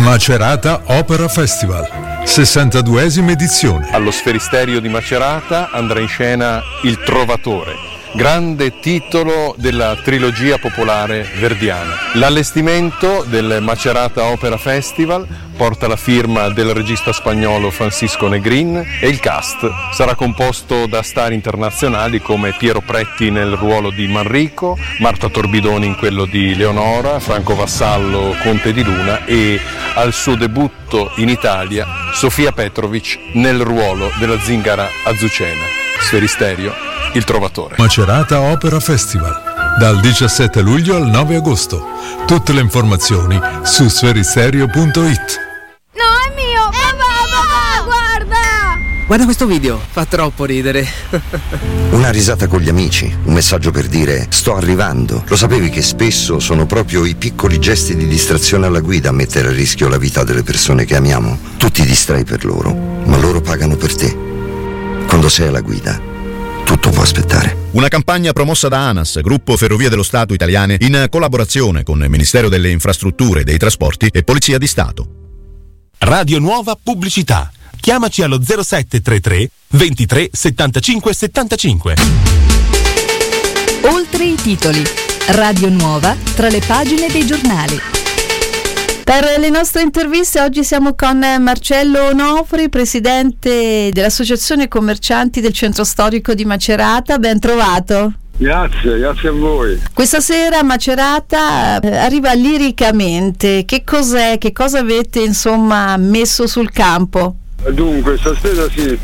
Macerata Opera Festival, 62esima edizione. Allo Sferisterio di Macerata andrà in scena Il Trovatore, grande titolo della trilogia popolare verdiana. L'allestimento del Macerata Opera Festival porta la firma del regista spagnolo Francisco Negrin e il cast sarà composto da star internazionali come Piero Pretti nel ruolo di Manrico, Marta Torbidoni in quello di Leonora, Franco Vassallo Conte di Luna e al suo debutto in Italia Sofia Petrovic nel ruolo della zingara Azucena. Sferisterio, Il Trovatore. Macerata Opera Festival, dal 17 luglio al 9 agosto. Tutte le informazioni su sferisterio.it. No, è mio! Papà, guarda! Guarda questo video, fa troppo ridere. Una risata con gli amici, un messaggio per dire sto arrivando. Lo sapevi che spesso sono proprio i piccoli gesti di distrazione alla guida a mettere a rischio la vita delle persone che amiamo? Tu ti distrai per loro, ma loro pagano per te. Quando sei alla guida, tutto può aspettare. Una campagna promossa da ANAS, Gruppo Ferrovie dello Stato Italiane, in collaborazione con il Ministero delle Infrastrutture e dei Trasporti e Polizia di Stato. Radio Nuova Pubblicità. Chiamaci allo 0733 23 75 75. Oltre i titoli. Radio Nuova tra le pagine dei giornali. Per le nostre interviste oggi siamo con Marcello Onofri, presidente dell'Associazione Commercianti del Centro Storico di Macerata. Ben trovato. Grazie a voi. Questa sera Macerata arriva liricamente. Che cos'è? Che cosa avete insomma messo sul campo? Dunque, stasera sì,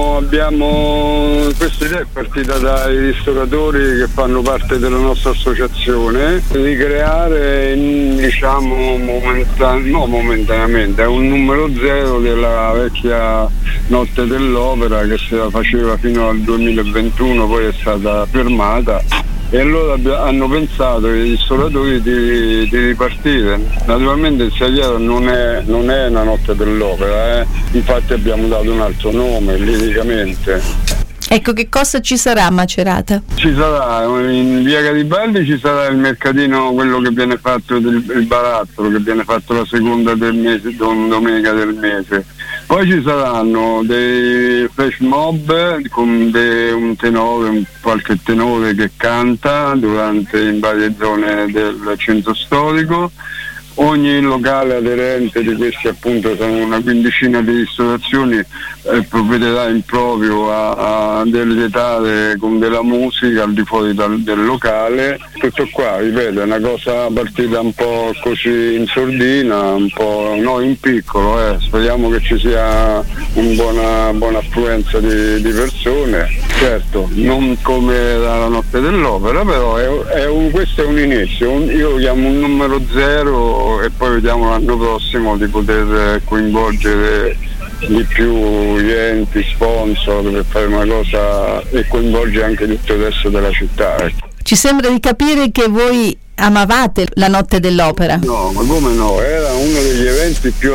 abbiamo questa idea è partita dai ristoratori che fanno parte della nostra associazione, di creare, diciamo, momentaneamente, è un numero zero della vecchia Notte dell'Opera che si faceva fino al 2021, poi è stata fermata. E allora hanno pensato i ristoratori di ripartire. Naturalmente il Saliero non è una Notte dell'Opera, infatti abbiamo dato un altro nome, liricamente. Ecco, che cosa ci sarà a Macerata? Ci sarà, in via Garibaldi ci sarà il mercatino, quello che viene fatto, il barattolo, che viene fatto la seconda del mese, domenica del mese. Poi ci saranno dei flash mob con un tenore, qualche tenore che canta in varie zone del centro storico. Ogni locale aderente di questi, appunto, sono una quindicina di ristorazioni, provvederà in proprio a deletare con della musica al di fuori del locale. Tutto qua, ripeto, è una cosa partita un po' così in sordina, un po' in piccolo, speriamo che ci sia una buona affluenza di persone. Certo, non come la Notte dell'Opera, però questo è un inizio, io lo chiamo un numero zero, e poi vediamo l'anno prossimo di poter coinvolgere di più gli enti, sponsor, per fare una cosa e coinvolgere anche tutto il resto della città. Ecco. Ci sembra di capire che voi amavate la Notte dell'Opera. No, ma come no? Era uno degli eventi più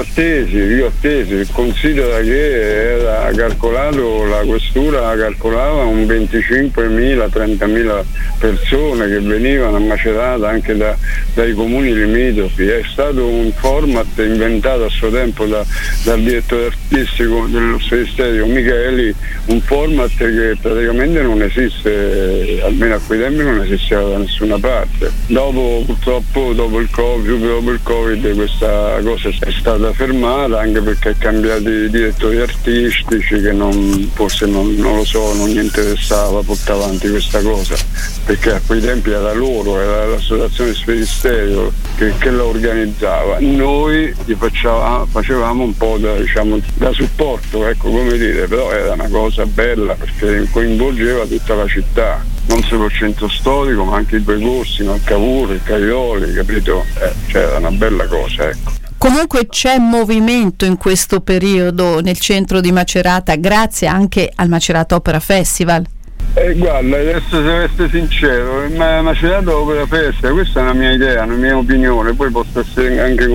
attesi. Considera che era calcolato, la questura calcolava un 25.000-30.000 persone che venivano a Macerata anche dai comuni limitrofi. È stato un format inventato a suo tempo dal direttore artistico dello Sferisterio Micheli, un format che praticamente non esiste, almeno a quei tempi non esisteva da nessuna parte. Purtroppo dopo il Covid questa cosa è stata fermata, anche perché è cambiati i direttori artistici che forse non gli interessava portare avanti questa cosa, perché a quei tempi era l'associazione Sferisterio che la organizzava. Noi gli facevamo un po' da supporto, ecco, come dire, però era una cosa bella perché coinvolgeva tutta la città. Non solo il centro storico, ma anche i due corsi, il Cavour, il Caioli, capito? Era una bella cosa, ecco. Comunque c'è movimento in questo periodo nel centro di Macerata, grazie anche al Macerata Opera Festival. Guarda, adesso se essere sincero, Macerata Opera Festival, questa è una mia idea, una mia opinione, poi posso essere anche